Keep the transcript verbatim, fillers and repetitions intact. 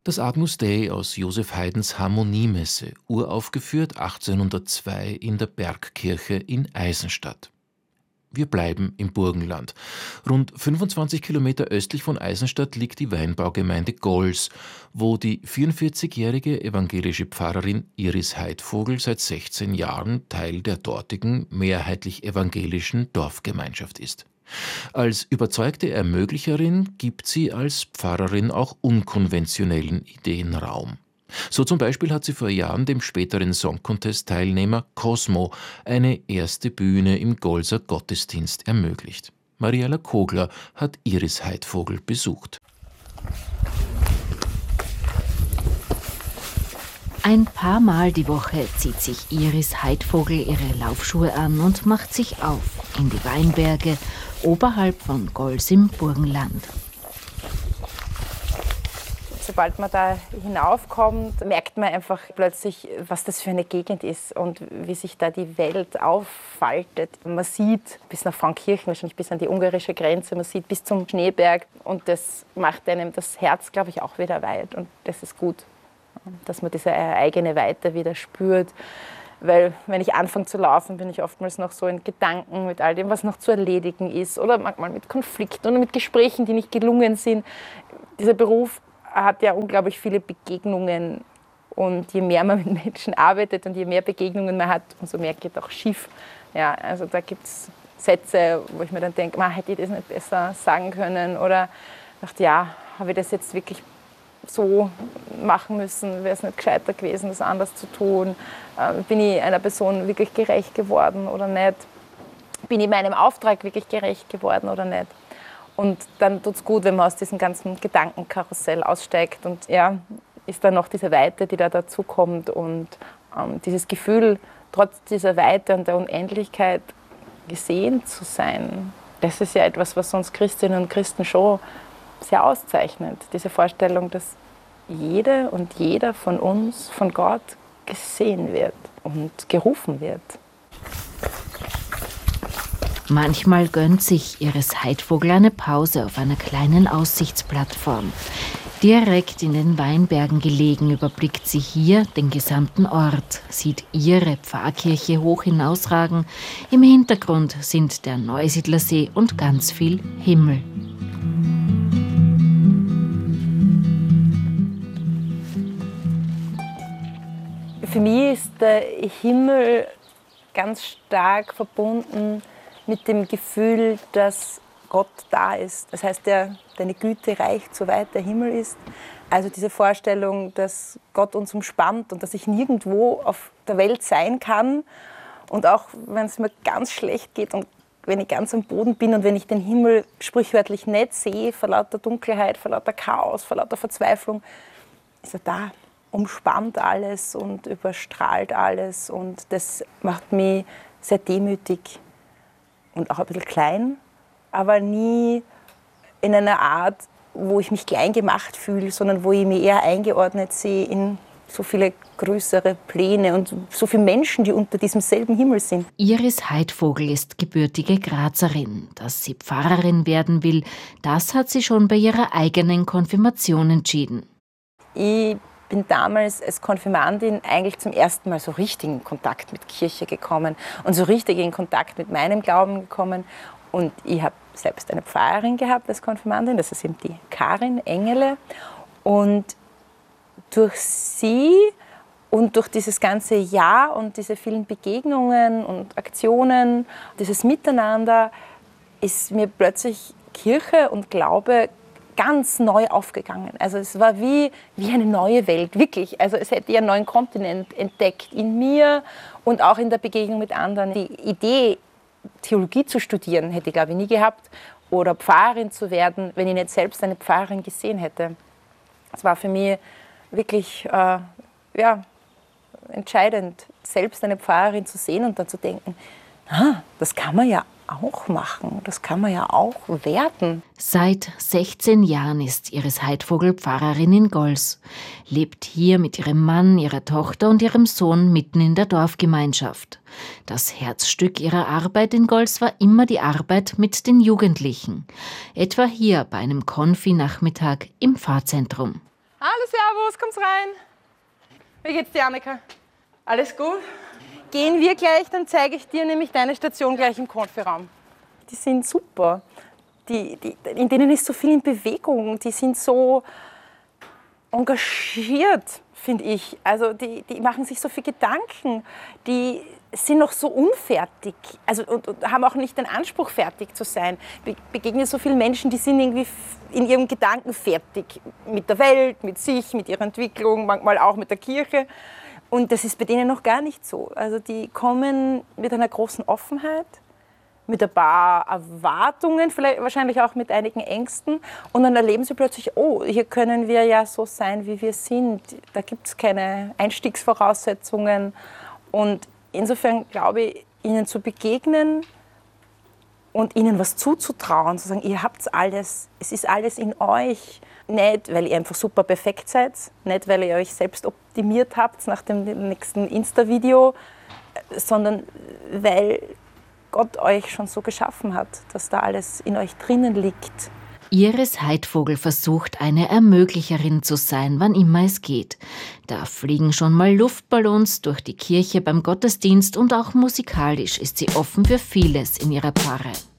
Das Agnus Dei aus Joseph Haydns Harmoniemesse, uraufgeführt achtzehnhundertzwei in der Bergkirche in Eisenstadt. Wir bleiben im Burgenland. Rund fünfundzwanzig Kilometer östlich von Eisenstadt liegt die Weinbaugemeinde Gols, wo die vierundvierzigjährige evangelische Pfarrerin Iris Heidvogel seit sechzehn Jahren Teil der dortigen, mehrheitlich evangelischen Dorfgemeinschaft ist. Als überzeugte Ermöglicherin gibt sie als Pfarrerin auch unkonventionellen Ideen Raum. So zum Beispiel hat sie vor Jahren dem späteren Song-Contest-Teilnehmer Cosmo eine erste Bühne im Golser Gottesdienst ermöglicht. Mariella Kogler hat Iris Heidvogel besucht. Ein paar Mal die Woche zieht sich Iris Heidvogel ihre Laufschuhe an und macht sich auf in die Weinberge oberhalb von Gols im Burgenland. Sobald man da hinaufkommt, merkt man einfach plötzlich, was das für eine Gegend ist und wie sich da die Welt auffaltet. Man sieht bis nach Frankirchen, wahrscheinlich bis an die ungarische Grenze, man sieht bis zum Schneeberg und das macht einem das Herz, glaube ich, auch wieder weit und das ist gut, dass man diese eigene Weite wieder spürt. Weil wenn ich anfange zu laufen, bin ich oftmals noch so in Gedanken mit all dem, was noch zu erledigen ist oder manchmal mit Konflikten oder mit Gesprächen, die nicht gelungen sind. Dieser Beruf hat ja unglaublich viele Begegnungen und je mehr man mit Menschen arbeitet und je mehr Begegnungen man hat, umso mehr geht auch schief. Ja, also da gibt es Sätze, wo ich mir dann denke, hätte ich das nicht besser sagen können oder dachte, ja, habe ich das jetzt wirklich so machen müssen, wäre es nicht gescheiter gewesen, das anders zu tun. Äh, bin ich einer Person wirklich gerecht geworden oder nicht? Bin ich meinem Auftrag wirklich gerecht geworden oder nicht? Und dann tut es gut, wenn man aus diesem ganzen Gedankenkarussell aussteigt und ja, ist dann noch diese Weite, die da dazu kommt und ähm, dieses Gefühl, trotz dieser Weite und der Unendlichkeit gesehen zu sein. Das ist ja etwas, was uns Christinnen und Christen schon sehr auszeichnet. Diese Vorstellung, dass jede und jeder von uns von Gott gesehen wird und gerufen wird. Manchmal gönnt sich Iris Heidvogel eine Pause auf einer kleinen Aussichtsplattform. Direkt in den Weinbergen gelegen überblickt sie hier den gesamten Ort, sieht ihre Pfarrkirche hoch hinausragen. Im Hintergrund sind der Neusiedlersee und ganz viel Himmel. Für mich ist der Himmel ganz stark verbunden mit dem Gefühl, dass Gott da ist. Das heißt, der, deine Güte reicht, soweit der Himmel ist. Also diese Vorstellung, dass Gott uns umspannt und dass ich nirgendwo auf der Welt sein kann. Und auch wenn es mir ganz schlecht geht und wenn ich ganz am Boden bin und wenn ich den Himmel sprichwörtlich nicht sehe, vor lauter Dunkelheit, vor lauter Chaos, vor lauter Verzweiflung, ist er da, umspannt alles und überstrahlt alles. Und das macht mich sehr demütig und auch ein bisschen klein, aber nie in einer Art, wo ich mich klein gemacht fühle, sondern wo ich mich eher eingeordnet sehe in so viele größere Pläne und so viele Menschen, die unter diesem selben Himmel sind. Iris Heidvogel ist gebürtige Grazerin. Dass sie Pfarrerin werden will, das hat sie schon bei ihrer eigenen Konfirmation entschieden. Ich bin damals als Konfirmandin eigentlich zum ersten Mal so richtig in Kontakt mit Kirche gekommen und so richtig in Kontakt mit meinem Glauben gekommen. Und ich habe selbst eine Pfarrerin gehabt als Konfirmandin, das ist eben die Karin Engele. Und durch sie und durch dieses ganze Jahr und diese vielen Begegnungen und Aktionen, dieses Miteinander, ist mir plötzlich Kirche und Glaube ganz neu aufgegangen. Also es war wie, wie eine neue Welt, wirklich. Also es hätte ja einen neuen Kontinent entdeckt in mir und auch in der Begegnung mit anderen. Die Idee, Theologie zu studieren, hätte ich, glaube ich, nie gehabt. Oder Pfarrerin zu werden, wenn ich nicht selbst eine Pfarrerin gesehen hätte. Es war für mich wirklich äh, ja, entscheidend, selbst eine Pfarrerin zu sehen und dann zu denken, ah, das kann man ja auch machen, das kann man ja auch werden. Seit sechzehn Jahren ist Iris Heidvogel Pfarrerin in Gols, lebt hier mit ihrem Mann, ihrer Tochter und ihrem Sohn mitten in der Dorfgemeinschaft. Das Herzstück ihrer Arbeit in Gols war immer die Arbeit mit den Jugendlichen, etwa hier bei einem Konfi-Nachmittag im Pfarrzentrum. Hallo, servus, kommst rein. Wie geht's dir, Annika? Alles gut? Gehen wir gleich, dann zeige ich dir nämlich deine Station gleich im Konfiraum. Die sind super. Die, die, in denen ist so viel in Bewegung. Die sind so engagiert, finde ich. Also die, die machen sich so viel Gedanken. Die sind noch so unfertig, also und, und haben auch nicht den Anspruch, fertig zu sein. Ich begegne so vielen Menschen, die sind irgendwie in ihrem Gedanken fertig mit der Welt, mit sich, mit ihrer Entwicklung, manchmal auch mit der Kirche. Und das ist bei denen noch gar nicht so. Also die kommen mit einer großen Offenheit, mit ein paar Erwartungen, vielleicht wahrscheinlich auch mit einigen Ängsten. Und dann erleben sie plötzlich, oh, hier können wir ja so sein, wie wir sind. Da gibt es keine Einstiegsvoraussetzungen. Und insofern glaube ich, ihnen zu begegnen und ihnen was zuzutrauen, zu sagen, ihr habt alles, es ist alles in euch. Nicht, weil ihr einfach super perfekt seid, nicht, weil ihr euch selbst optimiert habt nach dem nächsten Insta-Video, sondern weil Gott euch schon so geschaffen hat, dass da alles in euch drinnen liegt. Iris Heidvogel versucht, eine Ermöglicherin zu sein, wann immer es geht. Da fliegen schon mal Luftballons durch die Kirche beim Gottesdienst und auch musikalisch ist sie offen für vieles in ihrer Pfarre.